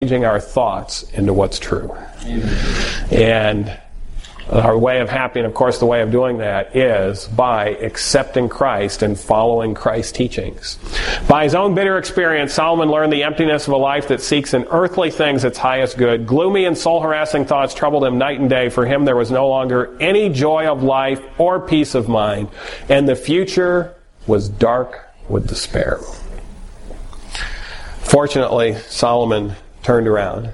changing our thoughts into what's true. And our way of happiness, of course, the way of doing that is by accepting Christ and following Christ's teachings. By his own bitter experience, Solomon learned the emptiness of a life that seeks in earthly things its highest good. Gloomy and soul-harassing thoughts troubled him night and day. For him there was no longer any joy of life or peace of mind, and the future was dark with despair. Fortunately, Solomon turned around.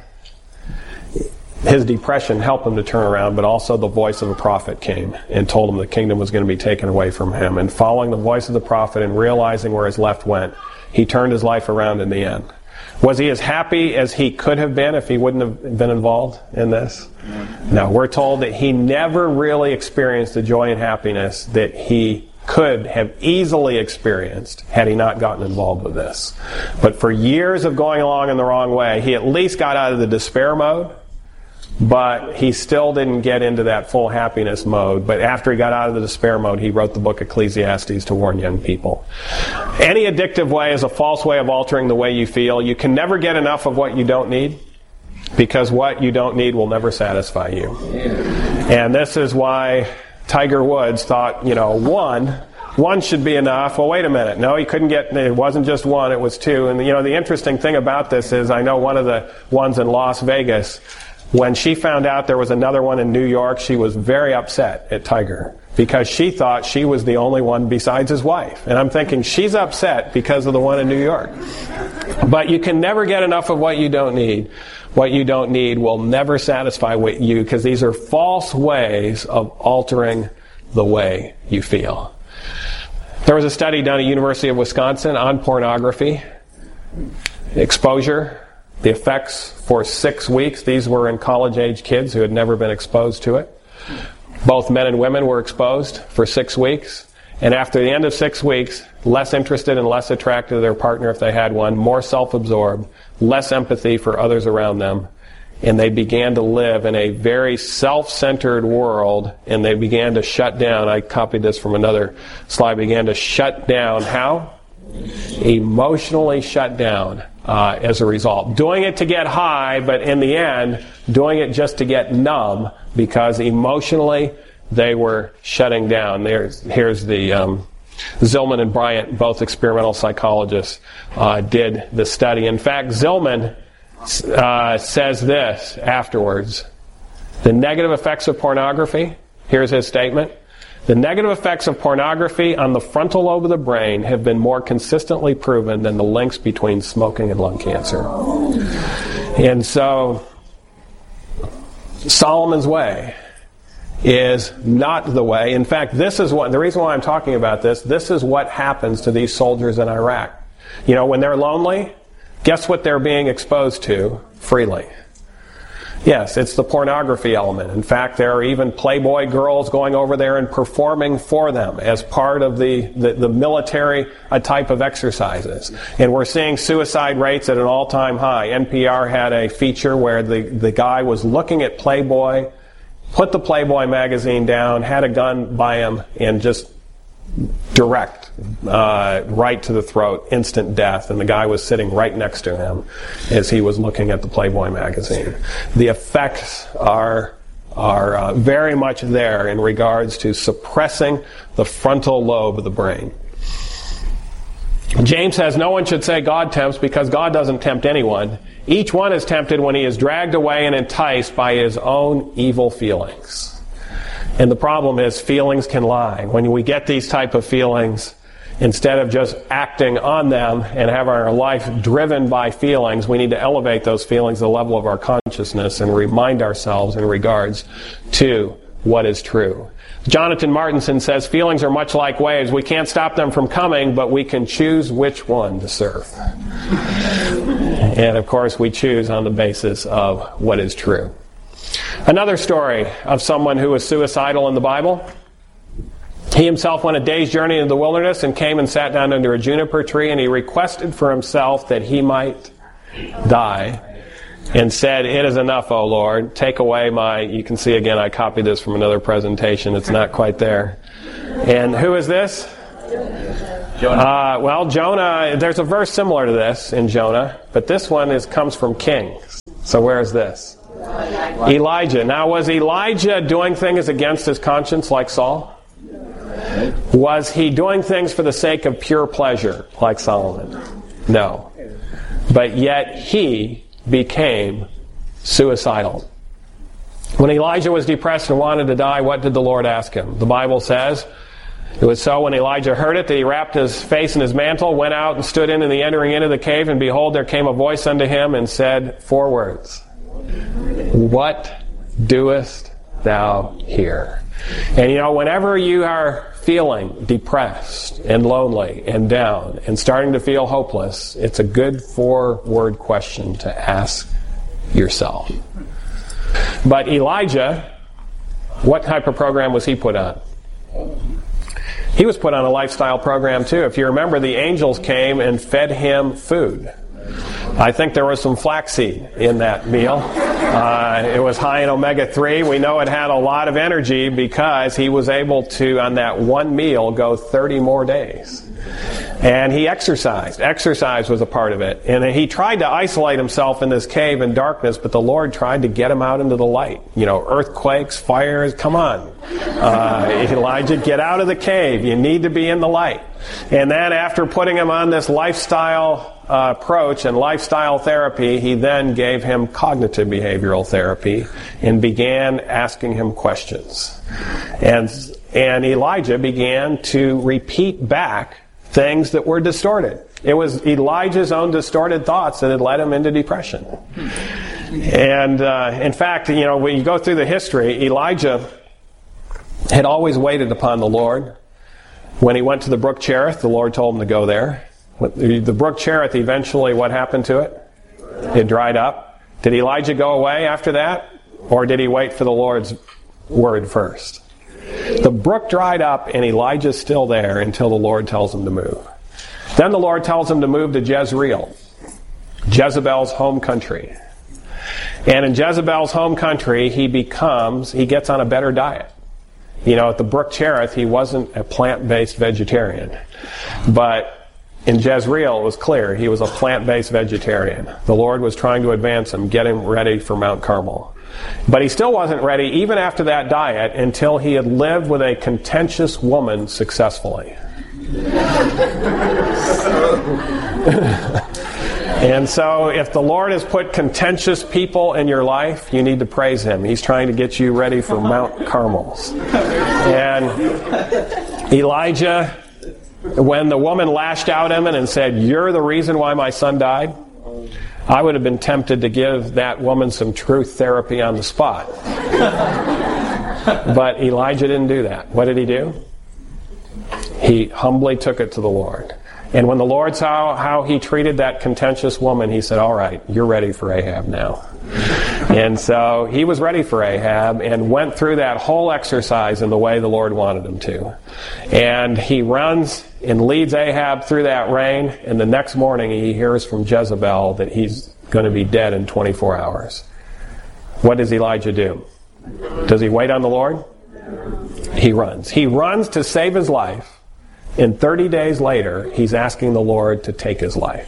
His depression helped him to turn around, but also the voice of a prophet came and told him the kingdom was going to be taken away from him. And following the voice of the prophet and realizing where his left went, he turned his life around in the end. Was he as happy as he could have been if he wouldn't have been involved in this? No, we're told that he never really experienced the joy and happiness that he could have easily experienced had he not gotten involved with this. But for years of going along in the wrong way, he at least got out of the despair mode, but he still didn't get into that full happiness mode. But after he got out of the despair mode, he wrote the book Ecclesiastes to warn young people. Any addictive way is a false way of altering the way you feel. You can never get enough of what you don't need, because what you don't need will never satisfy you. And this is why Tiger Woods thought, one should be enough. Well, wait a minute. No, he couldn't get, it wasn't just one, it was two. And the interesting thing about this is, I know one of the ones in Las Vegas, when she found out there was another one in New York, she was very upset at Tiger because she thought she was the only one besides his wife. And I'm thinking, she's upset because of the one in New York. But you can never get enough of what you don't need. What you don't need will never satisfy you, because these are false ways of altering the way you feel. There was a study done at University of Wisconsin on pornography, exposure, the effects for 6 weeks. These were in college-age kids who had never been exposed to it. Both men and women were exposed for 6 weeks. And after the end of 6 weeks, less interested and less attracted to their partner if they had one, more self-absorbed, less empathy for others around them. And they began to live in a very self-centered world, and they began to shut down. I copied this from another slide. Began to shut down. How? Emotionally shut down as a result. Doing it to get high, but in the end, doing it just to get numb, because emotionally they were shutting down. Here's the Zillman and Bryant, both experimental psychologists, did the study. In fact, Zillman says this afterwards: the negative effects of pornography, here's his statement, the negative effects of pornography on the frontal lobe of the brain have been more consistently proven than the links between smoking and lung cancer. And so, Solomon's way is not the way. In fact, this is the reason why I'm talking about this is what happens to these soldiers in Iraq. When they're lonely, guess what they're being exposed to freely? Yes, it's the pornography element. In fact, there are even Playboy girls going over there and performing for them as part of the military type of exercises. And we're seeing suicide rates at an all-time high. NPR had a feature where the guy was looking at Playboy, put the Playboy magazine down, had a gun by him, and just direct, right to the throat, instant death. And the guy was sitting right next to him as he was looking at the Playboy magazine. The effects are very much there in regards to suppressing the frontal lobe of the brain. James says no one should say God tempts, because God doesn't tempt anyone. Each one is tempted when he is dragged away and enticed by his own evil feelings. And the problem is, feelings can lie. When we get these type of feelings, instead of just acting on them and have our life driven by feelings, we need to elevate those feelings to the level of our consciousness and remind ourselves in regards to what is true. Jonathan Martinson says, feelings are much like waves. We can't stop them from coming, but we can choose which one to surf. And of course, we choose on the basis of what is true. Another story of someone who was suicidal in the Bible. He himself went a day's journey into the wilderness and came and sat down under a juniper tree, and he requested for himself that he might die, and said, "It is enough, O Lord. Take away my..." You can see again, I copied this from another presentation. It's not quite there. And who is this? Jonah. Jonah, there's a verse similar to this in Jonah, but this one comes from Kings. So where is this? Elijah. Now, was Elijah doing things against his conscience like Saul? Was he doing things for the sake of pure pleasure like Solomon? No. But yet he became suicidal. When Elijah was depressed and wanted to die, what did the Lord ask him? The Bible says, it was so when Elijah heard it that he wrapped his face in his mantle, went out and stood in the entering into the cave, and behold, there came a voice unto him and said 4 words. What doest thou here? And whenever you are feeling depressed and lonely and down and starting to feel hopeless, it's a good 4-word question to ask yourself. But Elijah, what type of program was he put on? He was put on a lifestyle program too. If you remember, the angels came and fed him food. I think there was some flaxseed in that meal. It was high in omega-3. We know it had a lot of energy because he was able to, on that one meal, go 30 more days. And he exercised. Exercise was a part of it. And he tried to isolate himself in this cave in darkness, but the Lord tried to get him out into the light. Earthquakes, fires, come on. Elijah, get out of the cave. You need to be in the light. And then after putting him on this lifestyle approach and lifestyle therapy, he then gave him cognitive behavioral therapy and began asking him questions. And Elijah began to repeat back things that were distorted. It was Elijah's own distorted thoughts that had led him into depression. And in fact, when you go through the history, Elijah had always waited upon the Lord. When he went to the brook Cherith, the Lord told him to go there. The brook Cherith, eventually, what happened to it? It dried up. Did Elijah go away after that? Or did he wait for the Lord's word first? The brook dried up and Elijah's still there until the Lord tells him to move. Then the Lord tells him to move to Jezreel, Jezebel's home country. And in Jezebel's home country, he gets on a better diet. At the brook Cherith, he wasn't a plant-based vegetarian. But in Jezreel, it was clear he was a plant-based vegetarian. The Lord was trying to advance him, get him ready for Mount Carmel. But he still wasn't ready, even after that diet, until he had lived with a contentious woman successfully. And so if the Lord has put contentious people in your life, you need to praise Him. He's trying to get you ready for Mount Carmel. And Elijah, when the woman lashed out at him and said, "You're the reason why my son died," I would have been tempted to give that woman some truth therapy on the spot. But Elijah didn't do that. What did he do? He humbly took it to the Lord. And when the Lord saw how he treated that contentious woman, he said, "All right, you're ready for Ahab now." And so he was ready for Ahab and went through that whole exercise in the way the Lord wanted him to. And he runs and leads Ahab through that rain, and the next morning he hears from Jezebel that he's going to be dead in 24 hours. What does Elijah do? Does he wait on the Lord? He runs. He runs to save his life. And 30 days later, he's asking the Lord to take his life.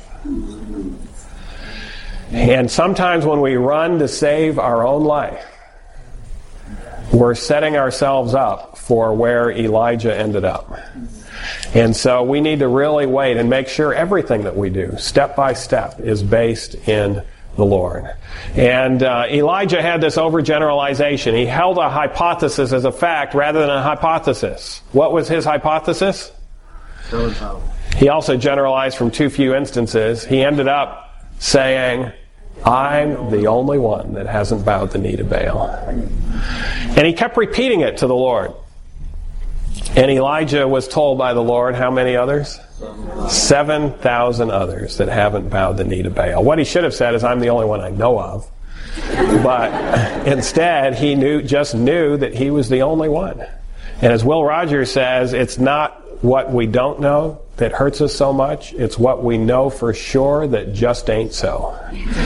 And sometimes when we run to save our own life, we're setting ourselves up for where Elijah ended up. And so we need to really wait and make sure everything that we do, step by step, is based in the Lord. And Elijah had this overgeneralization. He held a hypothesis as a fact rather than a hypothesis. What was his hypothesis? He also generalized from too few instances. He ended up saying, "I'm the only one that hasn't bowed the knee to Baal." And he kept repeating it to the Lord. And Elijah was told by the Lord how many others? 7,000 others that haven't bowed the knee to Baal. What he should have said is, "I'm the only one I know of." But instead, he just knew that he was the only one. And as Will Rogers says, it's not what we don't know that hurts us so much. It's what we know for sure that just ain't so.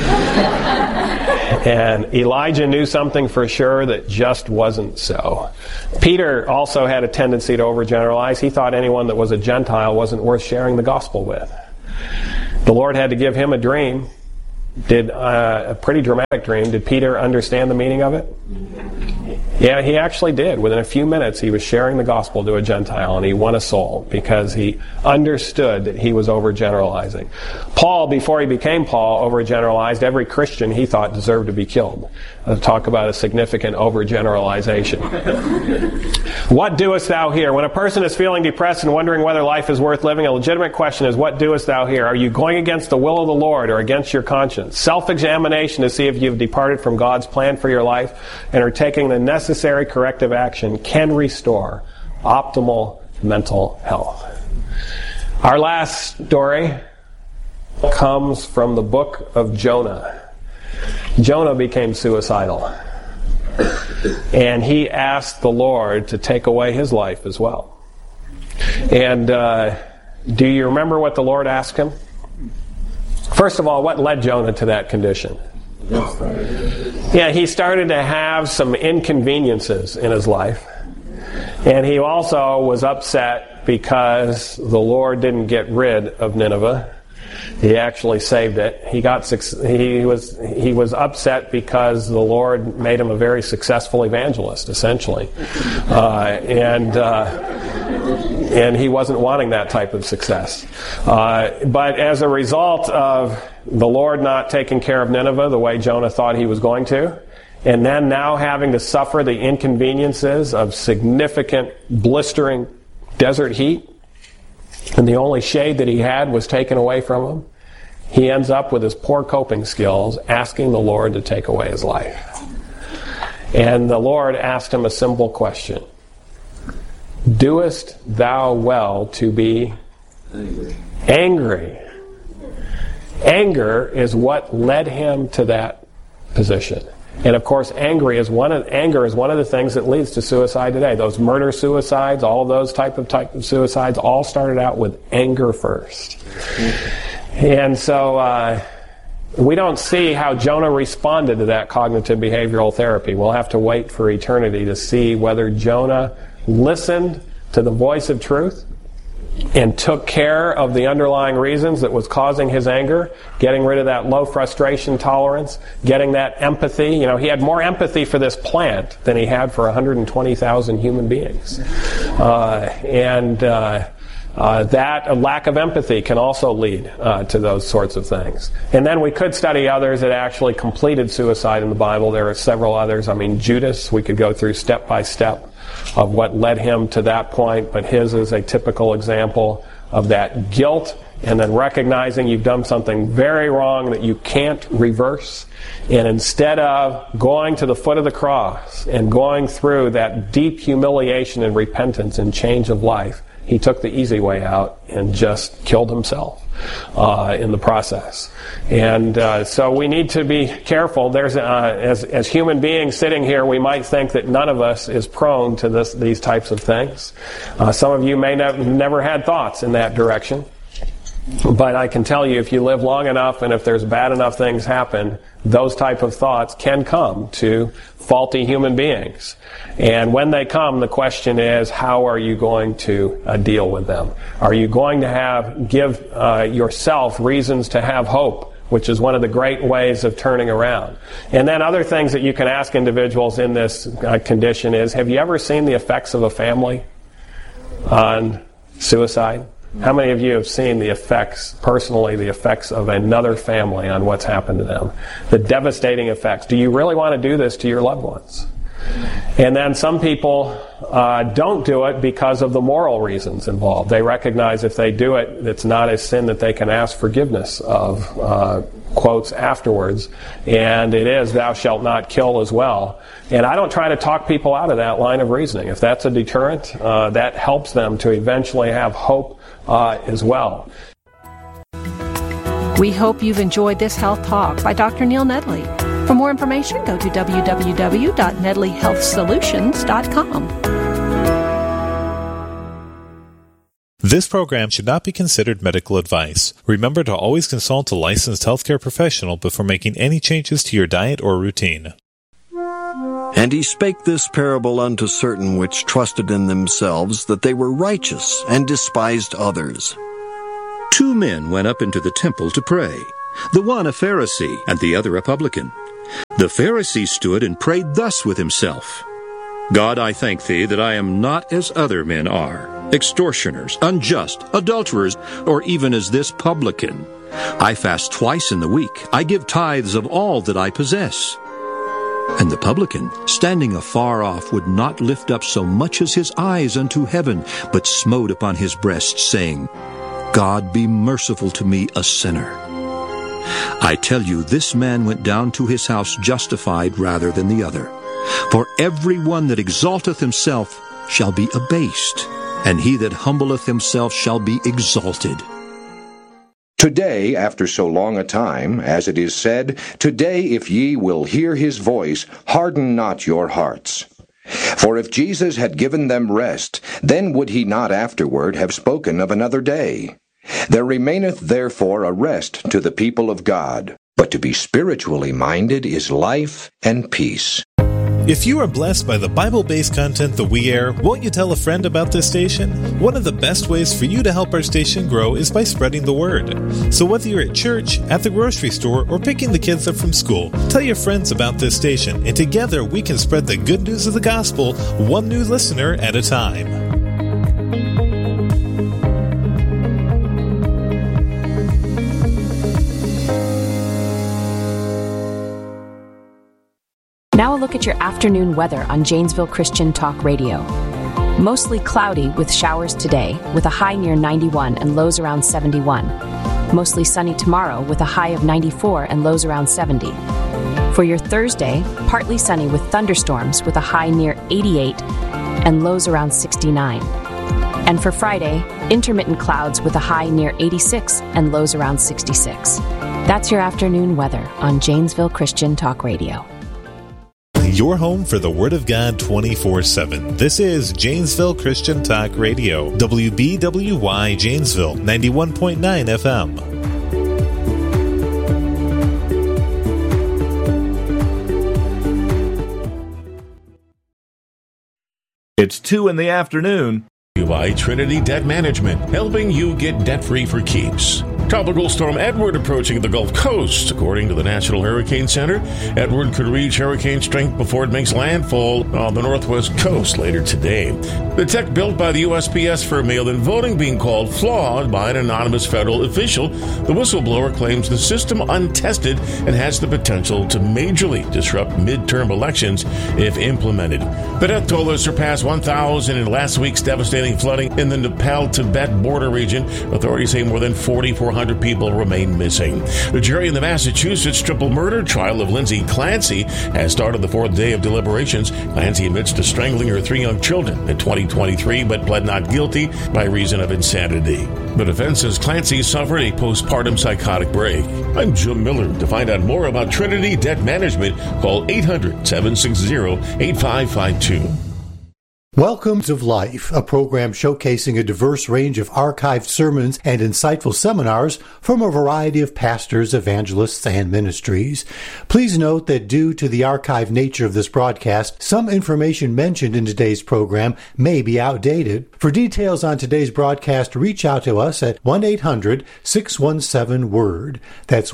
And Elijah knew something for sure that just wasn't so. Peter also had a tendency to overgeneralize. He thought anyone that was a Gentile wasn't worth sharing the gospel with. The Lord had to give him a dream. did a pretty dramatic dream. Did Peter understand the meaning of it? Yeah, he actually did. Within a few minutes, he was sharing the gospel to a Gentile, and he won a soul because he understood that he was overgeneralizing. Paul, before he became Paul, overgeneralized. Every Christian he thought deserved to be killed. Talk about a significant overgeneralization. What doest thou here? When a person is feeling depressed and wondering whether life is worth living, a legitimate question is, what doest thou here? Are you going against the will of the Lord or against your conscience? Self-examination to see if you've departed from God's plan for your life and are taking the necessary corrective action can restore optimal mental health. Our last story comes from the book of Jonah. Jonah became suicidal, and he asked the Lord to take away his life as well. And do you remember what the Lord asked him? First of all, what led Jonah to that condition? Yeah, he started to have some inconveniences in his life, and he also was upset because the Lord didn't get rid of Nineveh. He actually saved it. He was upset because the Lord made him a very successful evangelist, essentially, and he wasn't wanting that type of success. But as a result of the Lord not taking care of Nineveh the way Jonah thought he was going to, and then now having to suffer the inconveniences of significant, blistering desert heat, and the only shade that he had was taken away from him, he ends up with his poor coping skills asking the Lord to take away his life. And the Lord asked him a simple question. Doest thou well to be angry? Anger is what led him to that position. And of course, anger is one of the things that leads to suicide today. Those murder suicides, all of those type of suicides, all started out with anger first. And so we don't see how Jonah responded to that cognitive behavioral therapy. We'll have to wait for eternity to see whether Jonah listened to the voice of truth and took care of the underlying reasons that was causing his anger, getting rid of that low frustration tolerance, getting that empathy. You know, he had more empathy for this plant than he had for 120,000 human beings. That lack of empathy can also lead to those sorts of things. And then we could study others that actually completed suicide in the Bible. There are several others. I mean, Judas, we could go through step by step of what led him to that point, but his is a typical example of that guilt and then recognizing you've done something very wrong that you can't reverse. And instead of going to the foot of the cross and going through that deep humiliation and repentance and change of life, he took the easy way out and just killed himself in the process. And so we need to be careful. There's as human beings sitting here, we might think that none of us is prone to these types of things. Some of you may never had thoughts in that direction. But I can tell you, if you live long enough and if there's bad enough things happen, those type of thoughts can come to faulty human beings. And when they come, the question is, how are you going to deal with them? Are you going to give yourself reasons to have hope, which is one of the great ways of turning around? And then other things that you can ask individuals in this condition is, have you ever seen the effects of a family on suicide? How many of you have seen the effects of another family on what's happened to them? The devastating effects. Do you really want to do this to your loved ones? And then some people don't do it because of the moral reasons involved. They recognize if they do it, it's not a sin that they can ask forgiveness of, quotes afterwards. And it is, thou shalt not kill as well. And I don't try to talk people out of that line of reasoning. If that's a deterrent, that helps them to eventually have hope as well. We hope you've enjoyed this Health Talk by Dr. Neil Nedley. For more information, go to www.nedleyhealthsolutions.com. This program should not be considered medical advice. Remember to always consult a licensed healthcare professional before making any changes to your diet or routine. And he spake this parable unto certain which trusted in themselves that they were righteous, and despised others. 2 men went up into the temple to pray, the one a Pharisee, and the other a publican. The Pharisee stood and prayed thus with himself, God, I thank thee that I am not as other men are, extortioners, unjust, adulterers, or even as this publican. I fast twice in the week. I give tithes of all that I possess. And the publican, standing afar off, would not lift up so much as his eyes unto heaven, but smote upon his breast, saying, God, be merciful to me, a sinner. I tell you, this man went down to his house justified rather than the other. For every one that exalteth himself shall be abased, and he that humbleth himself shall be exalted. Today, after so long a time, as it is said, Today if ye will hear his voice, harden not your hearts. For if Jesus had given them rest, then would he not afterward have spoken of another day. There remaineth therefore a rest to the people of God, but to be spiritually minded is life and peace. If you are blessed by the Bible-based content that we air, won't you tell a friend about this station? One of the best ways for you to help our station grow is by spreading the word. So whether you're at church, at the grocery store, or picking the kids up from school, tell your friends about this station, and together we can spread the good news of the gospel, one new listener at a time. Now a look at your afternoon weather on Janesville Christian Talk Radio. Mostly cloudy with showers today, with a high near 91 and lows around 71. Mostly sunny tomorrow with a high of 94 and lows around 70. For your Thursday, partly sunny with thunderstorms with a high near 88 and lows around 69. And for Friday, intermittent clouds with a high near 86 and lows around 66. That's your afternoon weather on Janesville Christian Talk Radio. Your home for the Word of God 24/7. This is Janesville Christian Talk Radio, WBWY Janesville, 91.9 FM. It's 2 in the afternoon. By Trinity Debt Management, helping you get debt-free for keeps. Tropical Storm Edward approaching the Gulf Coast. According to the National Hurricane Center, Edward could reach hurricane strength before it makes landfall on the northwest coast later today. The tech built by the USPS for mail-in voting being called flawed by an anonymous federal official. The whistleblower claims the system untested and has the potential to majorly disrupt midterm elections if implemented. The death toll has surpassed 1,000 in last week's devastating flooding in the Nepal-Tibet border region. Authorities say more than 4,400 people remain missing. The jury in the Massachusetts triple murder trial of Lindsay Clancy has started the fourth day of deliberations. Clancy admits to strangling her 3 young children in 2023, but pled not guilty by reason of insanity. The defense says Clancy suffered a postpartum psychotic break. I'm Jim Miller. To find out more about Trinity Debt Management, call 800-760-8552. Welcome to Life, a program showcasing a diverse range of archived sermons and insightful seminars from a variety of pastors, evangelists, and ministries. Please note that due to the archived nature of this broadcast, some information mentioned in today's program may be outdated. For details on today's broadcast, reach out to us at 1-800-617-WORD. That's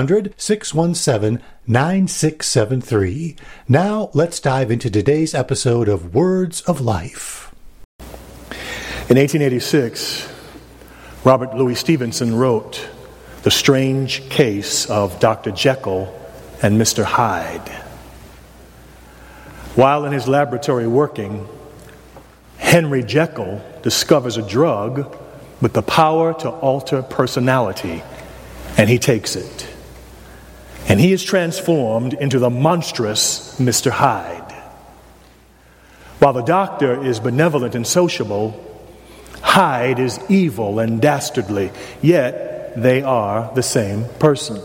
1-800-617-9673. Now, let's dive into today's episode of Words of Life. In 1886, Robert Louis Stevenson wrote The Strange Case of Dr. Jekyll and Mr. Hyde. While in his laboratory working, Henry Jekyll discovers a drug with the power to alter personality, and he takes it. And he is transformed into the monstrous Mr. Hyde. While the doctor is benevolent and sociable, Hyde is evil and dastardly, yet they are the same person.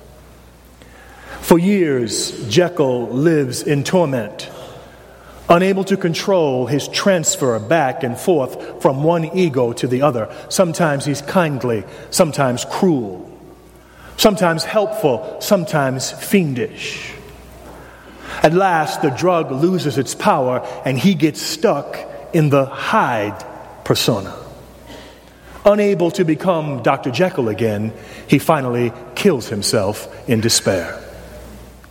For years, Jekyll lives in torment, unable to control his transfer back and forth from one ego to the other. Sometimes he's kindly, sometimes cruel. Sometimes helpful, sometimes fiendish. At last, the drug loses its power and he gets stuck in the Hyde persona. Unable to become Dr. Jekyll again, he finally kills himself in despair.